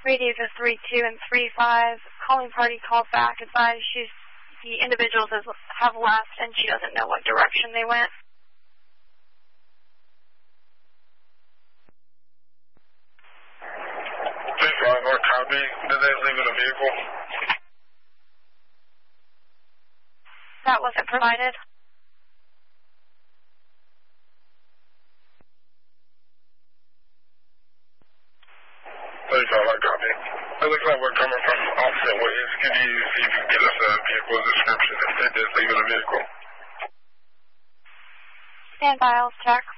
Radios are 32 and 35. Calling party called back, advised the individuals have left and she doesn't know what direction they went. 35 or copy. Did they leave in a vehicle? That wasn't provided. 35, I copy. It looks like we're coming from opposite ways. Can you see if you can get us a vehicle description if they did leave in a vehicle? Stand by, I'll check.